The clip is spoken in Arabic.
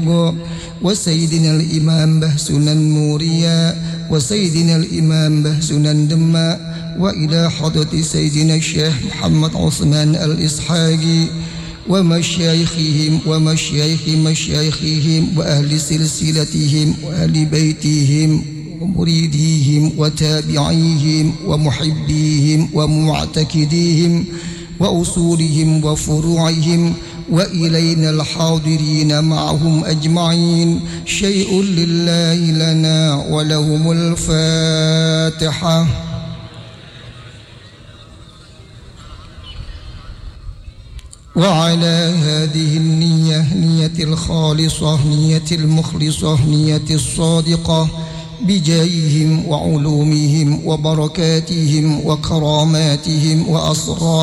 وسيدنا الإمام بهسنا موريا وسيدنا الإمام بهسنا دما وإلى حضرة سيدنا الشيخ محمد عثمان الإسحاقي ومشايخهم ومشايخ مشايخهم وأهل سلسلتهم وأهل بيتهم ومريديهم وتابعيهم ومحبيهم ومعتكديهم وأصولهم وفروعهم وإلينا الحاضرين معهم أجمعين. شيء لله لنا ولهم الفاتحة. وعلى هذه النية، نية الخالصة، نية المخلصة، نية الصادقة، بجاههم وعلومهم وبركاتهم وكراماتهم وأسرارهم